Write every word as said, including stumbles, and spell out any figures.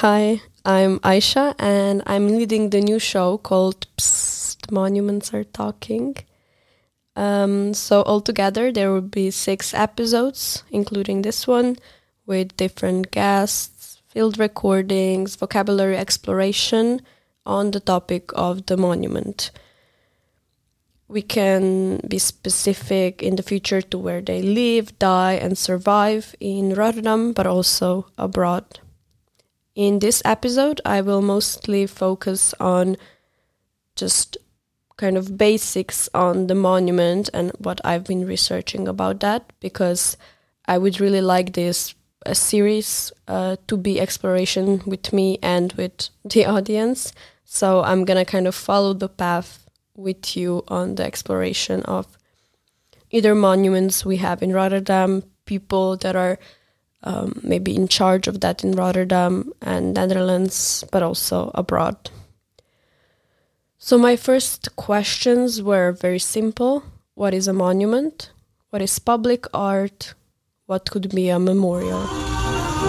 Hi, I'm Aisha, and I'm leading the new show called Psst, Monuments Are Talking. Um, so altogether, there will be six episodes, including this one, with different guests, field recordings, vocabulary exploration on the topic of the monument. We can be specific in the future to where they live, die, and survive in Rotterdam, but also abroad. In this episode, I will mostly focus on just kind of basics on the monument and what I've been researching about that, because I would really like this a series uh, to be exploration with me and with the audience. So I'm gonna kind of follow the path with you on the exploration of either monuments we have in Rotterdam, people that are um, maybe in charge of that in Rotterdam and Netherlands, but also abroad. So my first questions were very simple. What is a monument? What is public art? What could be a memorial?